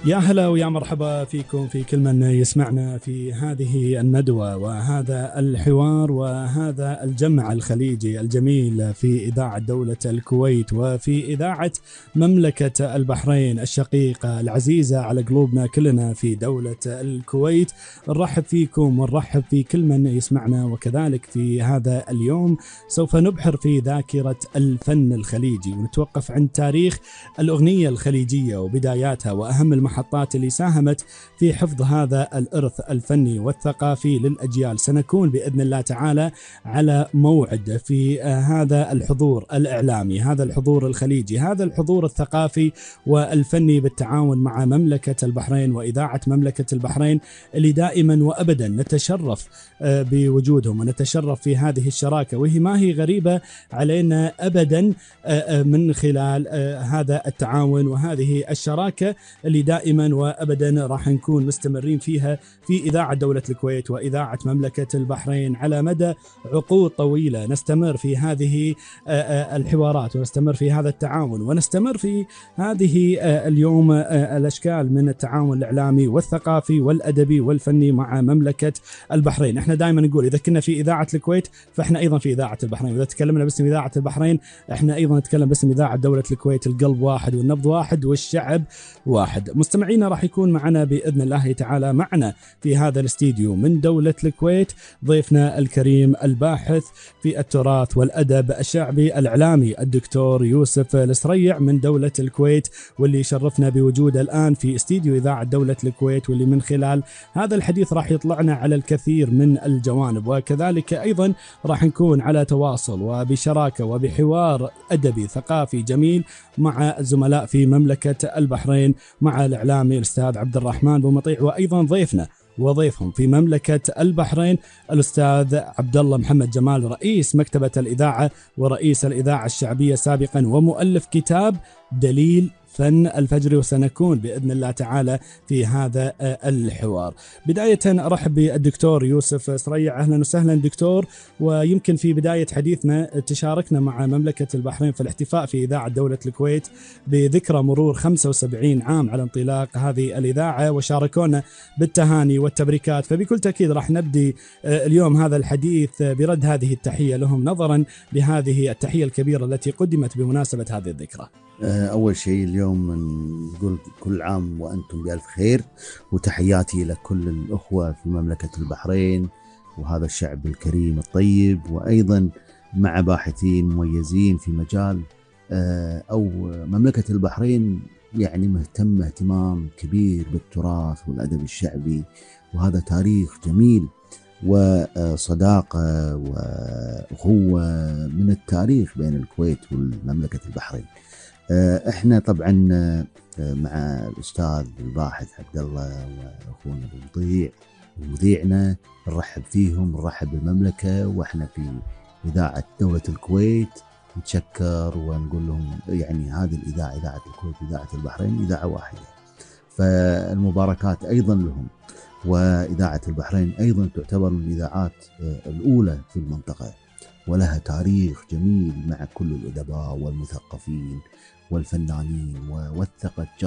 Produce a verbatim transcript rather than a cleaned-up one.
يا هلا ويا مرحبا فيكم في كل من يسمعنا في هذه الندوة وهذا الحوار وهذا الجمع الخليجي الجميل في إذاعة دولة الكويت وفي إذاعة مملكة البحرين الشقيقة العزيزة على قلوبنا كلنا في دولة الكويت. نرحب فيكم ونرحب في كل من يسمعنا، وكذلك في هذا اليوم سوف نبحر في ذاكرة الفن الخليجي ونتوقف عند تاريخ الأغنية الخليجية وبداياتها وأهم المحطات اللي ساهمت في حفظ هذا الإرث الفني والثقافي للأجيال. سنكون بإذن الله تعالى على موعد في هذا الحضور الإعلامي، هذا الحضور الخليجي، هذا الحضور الثقافي والفني بالتعاون مع مملكة البحرين وإذاعة مملكة البحرين اللي دائما وأبدا نتشرف بوجودهم ونتشرف في هذه الشراكة، وهي ما هي غريبة علينا أبدا من خلال هذا التعاون وهذه الشراكة اللي دائما وأبدا راح نكون مستمرين فيها في إذاعة دولة الكويت وإذاعة مملكة البحرين على مدى عقود طويلة. نستمر في هذه الحوارات ونستمر في هذا التعاون ونستمر في هذه اليوم الأشكال من التعاون الإعلامي والثقافي والأدبي والفني مع مملكة البحرين. احنا دائما نقول إذا كنا في إذاعة الكويت فاحنا أيضا في إذاعة البحرين، وإذا تكلمنا باسم إذاعة البحرين احنا أيضا نتكلم باسم إذاعة دولة الكويت. القلب واحد والنبض واحد والشعب واحد. مستمعينا راح يكون معنا بإذن الله تعالى معنا في هذا الاستديو من دولة الكويت ضيفنا الكريم الباحث في التراث والأدب الشعبي الإعلامي الدكتور يوسف السريع من دولة الكويت، واللي شرفنا بوجوده الآن في استديو إذاعة دولة الكويت، واللي من خلال هذا الحديث راح يطلعنا على الكثير من الجوانب. وكذلك أيضا راح نكون على تواصل وبشراكة وبحوار أدبي ثقافي جميل مع الزملاء في مملكة البحرين مع الإعلامي الأستاذ عبد الرحمن بومطيع، وأيضا ضيفنا وضيفهم في مملكة البحرين الأستاذ عبد الله محمد جمال رئيس مكتبة الإذاعة ورئيس الإذاعة الشعبية سابقا ومؤلف كتاب دليل فن الفجر. وسنكون بإذن الله تعالى في هذا الحوار. بداية أرحب بالدكتور يوسف سريع. أهلا وسهلا دكتور. ويمكن في بداية حديثنا تشاركنا مع مملكة البحرين في الاحتفاء في إذاعة دولة الكويت بذكرى مرور خمسة وسبعين عام على انطلاق هذه الإذاعة، وشاركونا بالتهاني والتبريكات. فبكل تأكيد راح نبدي اليوم هذا الحديث برد هذه التحية لهم نظرا لهذه التحية الكبيرة التي قدمت بمناسبة هذه الذكرى. أول شيء اليوم نقول كل عام وأنتم بألف خير، وتحياتي لكل الأخوة في مملكة البحرين وهذا الشعب الكريم الطيب، وأيضا مع باحثين مميزين في مجال أو مملكة البحرين يعني مهتمة اهتمام كبير بالتراث والأدب الشعبي، وهذا تاريخ جميل وصداقة وأخوة من التاريخ بين الكويت والمملكة البحرين. احنا طبعا مع الاستاذ الباحث عبد الله واخونا بومطيع ومذيعنا نرحب فيهم، نرحب بالمملكه، واحنا في اذاعه دوله الكويت نتشكر ونقول لهم يعني هذه الاذاعه اذاعه الكويت اذاعه البحرين اذاعه واحده، فالمباركات ايضا لهم. واذاعه البحرين ايضا تعتبر من الاذاعات الاولى في المنطقه، ولها تاريخ جميل مع كل الأدباء والمثقفين والفنانين، ووثقت